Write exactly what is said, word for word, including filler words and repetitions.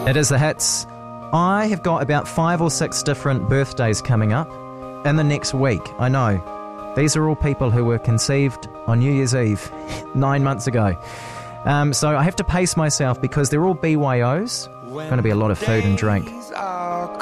It is the hits. I have got about five or six different birthdays coming up in the next week. I know. These are all people who were conceived on New Year's Eve nine months ago. Um, so I have to pace myself because they're all B Y Os. Going to be a lot of food and drink.